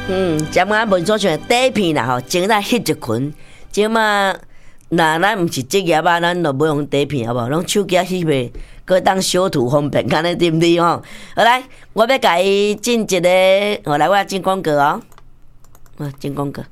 食物文所像底片啦吼，前来翕一群，即嘛，那咱毋是职业啊，咱就无用底片好无？拢手机翕呗，搁当小图方便，安尼对毋对吼？好来，我要甲伊进一个，来我进广告哦，进广告。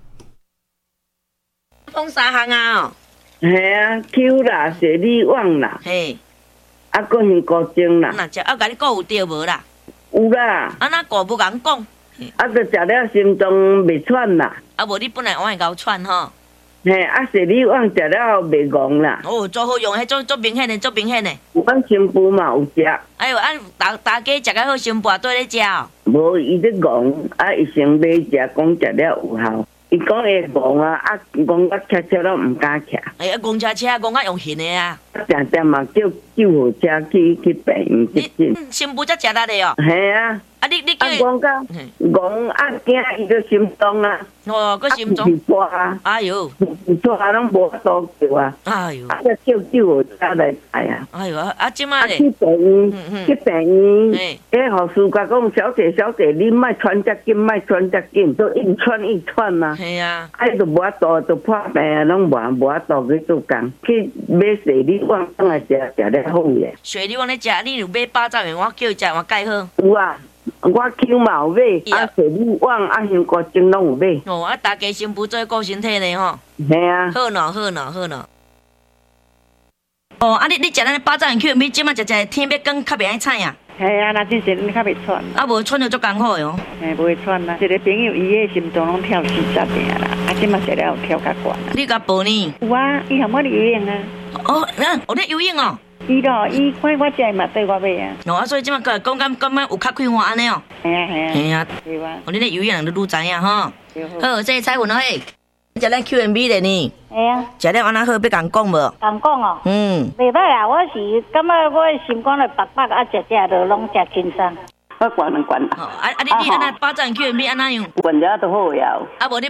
讲三项啊哦。 系啊 ，Q 啦，雪莉网啦， 嘿， 搁杏高精啦， 那只甲你顾有对无啦？ 有啦， 哪顾无共讲？ 著食了心脏袂喘啦， 无你本来往会搞喘吼。 嘿，雪莉网食了袂戆啦。 哦，做好用，迄做明显的，做明显的。 阮新妇嘛有食。 哎呦，大家食较好，新妇也对咧食哦。 无伊咧戆，伊先买食，讲食了有效。伊讲会戆啊，戆到车车都毋敢徛。 哎，公车戆啊用现的啊。 常嘛叫救护车去病院接诊。 新妇才食力的哦。 系啊。 你叫伊。 讲讲戆惊伊个心脏啊。 哦，个心脏。 啊。 哎呦。 拖拢无多叫啊。 哎呦。 叫救护车来载啊。 哎呦，即摆咧。 去病院，去病院。迄护士甲讲，小姐，你莫喘遮紧，莫喘遮紧，都一喘啊。 系啊。 就无法度，就破病啊，拢无法度去做工。去买雪莉网当来食了好个。 雪莉网咧食，你有买800元，我叫伊食，我介好。 有啊。我 Q 嘛有买，雪莉网香高精拢有买。 哦，大家新妇做顾身体咧吼。 系啊。 好喏。哦，你食咱800元 Q， 即马食天要光较袂爱菜啊。 系啊，若真是你较袂喘。 无喘就足艰苦哟。 无会喘啦。一个朋友伊个心脏拢跳40下啦，即马食了有跳较悬啦。 你甲报呢？ 有啊，伊含我咧游泳啊。 哦，有咧游泳哦。 伊看我食嘛对我买啊。 哦，所以即马讲有较开花安尼哦。 系啊。 对啊。你咧游泳人都愈知影吼。好，这彩云哦嘿。食咱 QMB 咧呢？ 系啊。 食了安那好，要共讲无？ 共讲哦。袂歹啦，我是感觉我心肝来白白，食就拢食轻松。 我管。 你安那800元 QMB 安那样？ 管了都好呀。 无你